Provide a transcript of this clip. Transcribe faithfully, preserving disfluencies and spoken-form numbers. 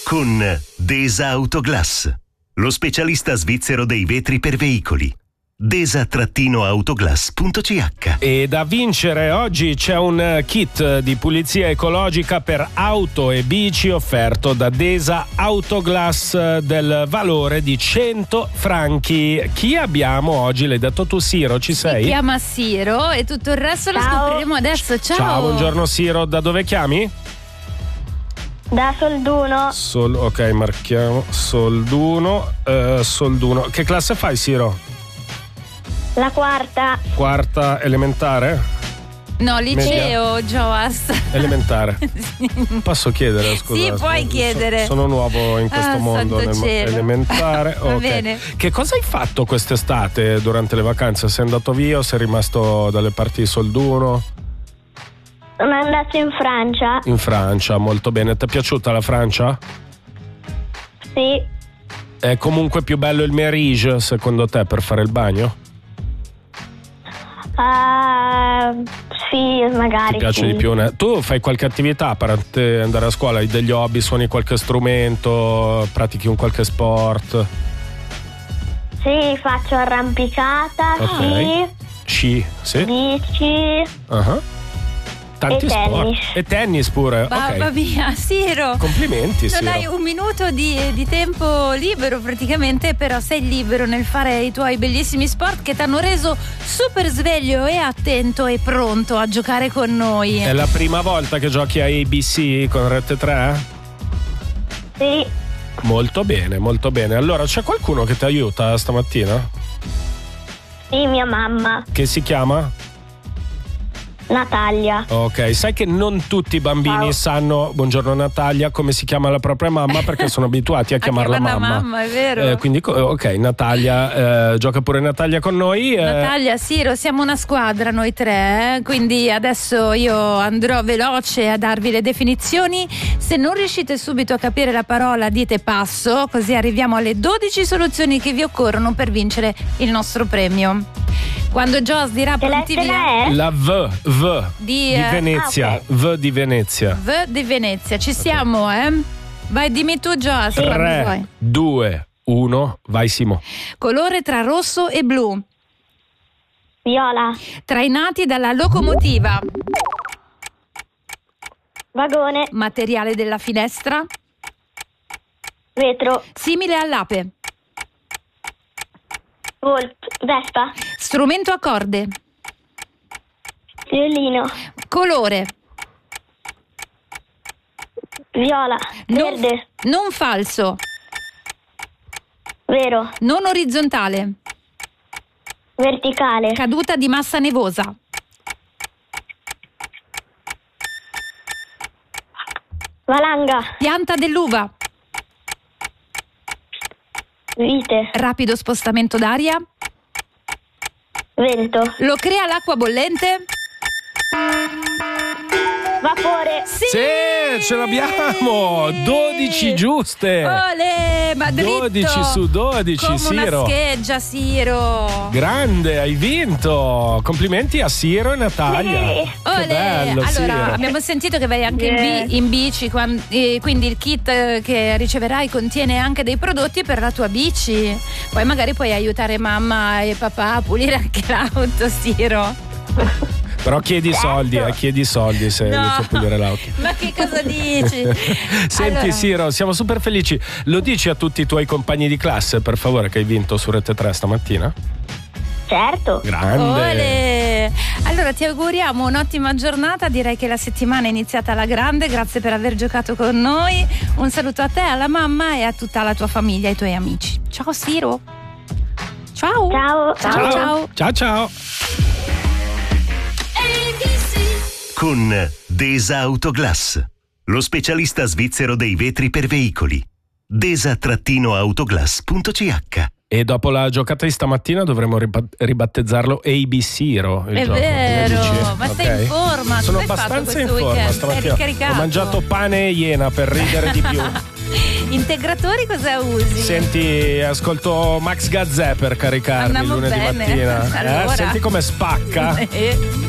con Desa Autoglass, lo specialista svizzero dei vetri per veicoli. desa autoglass punto c h. E da vincere oggi c'è un kit di pulizia ecologica per auto e bici offerto da Desa Autoglass del valore di cento franchi. Chi abbiamo oggi? L'hai detto tu, Siro, ci sei? Si chiama Siro e tutto il resto lo Ciao. scopriremo adesso. Ciao. Ciao, buongiorno Siro, da dove chiami? Da Solduno. Sol, ok, marchiamo Solduno. Uh, Solduno. Che classe fai, Siro? La quarta. Quarta elementare? No, liceo, Joas. Elementare. Posso chiedere, scusa? Sì, puoi sono, chiedere. Sono nuovo in questo Ah, mondo, santo nel cielo. elementare. Va Ok. bene. Che cosa hai fatto quest'estate durante le vacanze? Sei andato via o sei rimasto dalle parti di Solduno? Sono andato in Francia. In Francia, molto bene. Ti è piaciuta la Francia? Sì. È comunque più bello il Merige, secondo te, per fare il bagno? Uh, sì, magari. Ti piace sì. di più? Ne? Tu fai qualche attività per te andare a scuola? Hai degli hobby? Suoni qualche strumento? Pratichi un qualche sport? Sì, faccio arrampicata, Ok. sì, Sci? Sì? bici. Uh-huh. Tanti E sport. tennis. E tennis pure. Mamma Ok. mia, Siro. Complimenti, Non Siro. hai un minuto di, di tempo libero praticamente, però sei libero nel fare i tuoi bellissimi sport che ti hanno reso super sveglio e attento e pronto a giocare con noi. È la prima volta che giochi a A B C con Rete tre? Sì, Molto bene, molto bene. Allora, c'è qualcuno che ti aiuta stamattina? sì, mia mamma. Che si chiama? Natalia. Ok, sai che non tutti i bambini Ciao. sanno, buongiorno Natalia, come si chiama la propria mamma perché sono abituati a A chiamarla chiamarla mamma. mamma, è vero. Eh, quindi, co- ok, Natalia, eh, gioca pure Natalia con noi. eh. Natalia, Siro, siamo una squadra noi tre, eh? Quindi adesso io andrò veloce a darvi le definizioni. Se non riuscite subito a capire la parola dite passo, così arriviamo alle dodici soluzioni che vi occorrono per vincere il nostro premio. Quando Joss dirà Che pronti lettera via, è? La V, V Di, di, eh, Venezia, ah, ok. V di Venezia. V di Venezia, ci siamo, eh? Vai, dimmi tu, Joss. quando vuoi. tre, due, uno, vai Simo. Colore tra rosso e blu, Viola. trainati dalla locomotiva, Vagone. materiale della finestra, Vetro. simile all'ape, Volpe. Vespa. strumento a corde, Violino. colore, Viola. non, Verde. non falso, Vero. non orizzontale, Verticale. caduta di massa nevosa, Valanga. pianta dell'uva, Vite. rapido spostamento d'aria, Vento. lo crea l'acqua bollente. Vapore. Sì! Sì, ce l'abbiamo! dodici giuste! Olè, ma dritto! dodici su dodici, come Siro. una scheggia, Siro. Grande, hai vinto! Complimenti a Siro e Natalia. Sì. Che Olè. bello, Allora, Siro. abbiamo sentito che vai anche in, bi- in bici, quan- eh, quindi il kit eh, che riceverai contiene anche dei prodotti per la tua bici. Poi magari puoi aiutare mamma e papà a pulire anche l'auto, Siro. Però chiedi soldi, eh, chiedi soldi se No. inizio a pulire l'auto. Ma che cosa dici? Senti Allora, Siro, siamo super felici. Lo dici a tutti i tuoi compagni di classe, per favore, che hai vinto su Rete tre stamattina? Certo. Grande. Olè. Allora ti auguriamo un'ottima giornata, direi che la settimana è iniziata alla grande, grazie per aver giocato con noi, un saluto a te, alla mamma e a tutta la tua famiglia e ai tuoi amici. Ciao Siro. Ciao. Ciao. Ciao ciao. Ciao ciao. Con Desa Autoglass, lo specialista svizzero dei vetri per veicoli. desa autoglass punto c h. E dopo la giocata di stamattina dovremo riba- ribattezzarlo A B C-ro. È gioco. vero, Che dici? ma sei Ok. in forma? Sono Cosa hai fatto abbastanza in questo forma weekend? stamattina. Sei ricaricato? Ho mangiato pane e iena per ridere di più. Integratori cosa usi? Senti, ascolto Max Gazzè per caricarmi Andiamo il lunedì bene. mattina. Allora. Eh, senti come spacca. Eh.